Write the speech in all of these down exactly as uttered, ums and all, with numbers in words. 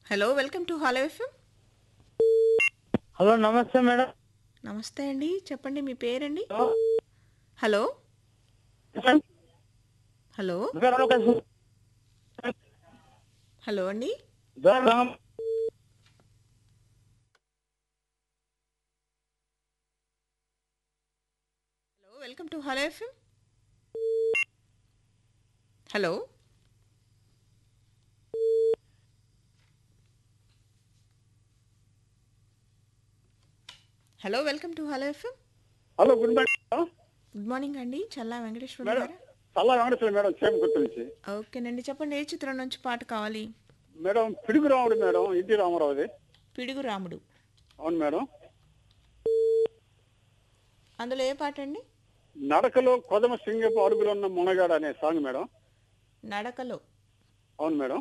Hello welcome to hello FM. Hello నమస్తే madam. నమస్తే అండి, చెప్పండి మీ పేరండి. Hello hello madam. హలో జ్వరం కలిసి హలో అండి. జ్వరం hello welcome to hello FM. Hello hello welcome to hello FM. Hello good morning good morning అండి, చల్లా వెంకటేశ్వరరావు మేడం. గారా? చల్లా వెంకటేశ్వర మేడం, సేమ్ గుర్తు నుంచి. ఓకేనండి, చెప్పండి ఏ చిత్రం నుంచి పాట కావాలి? మేడం పిడుగు రాముడు మేడం, ఇంటి రామారావుది. పిడుగు రాముడు. అవును మేడం. అందులో ఏ పాట అండి? నడకలో కొదమ సింగపు అరుగులు ఉన్న మునగాడు అనే సాంగ్ మేడం. నడకలో. అవును మేడం.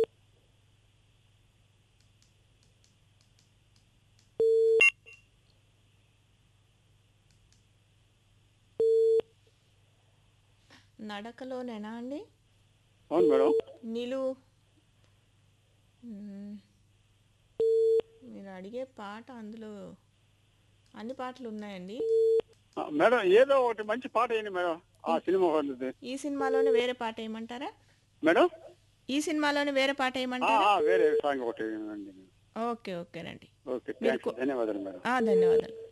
నడకలోనేనా అండి? అవును మేడం. నిలువు. మ్మ్. మీరు అడిగే పాట అందులో అన్ని పాటలు ఉన్నాయండి. ఆ, మేడం ఏదో ఒకటి మంచి పాట అయింది మేడం, ఆ ఈ సినిమా వాళ్ళది. ఈ సినిమాలోనే వేరే పాట ఏమంటారా? మేడం ఈ సినిమాలోని వేరే పాట ఆ, ఏమంటారా? ఆ, వేరే సాంగ్ ఒకటి అండి. ఓకే ఓకేనండి. ఓకే, మీరు థ్యాంక్స్, కో- ధన్యవాదాలు మేడం. ఆ, ధన్యవాదాలు.